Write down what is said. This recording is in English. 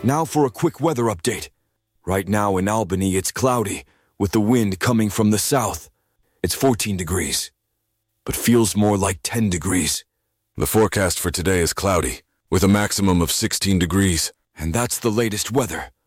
Now for a quick weather update. Right now in Albany, it's cloudy, with the wind coming from the south. It's 14 degrees, but feels more like 10 degrees. The forecast for today is cloudy, with a maximum of 16 degrees. And that's the latest weather.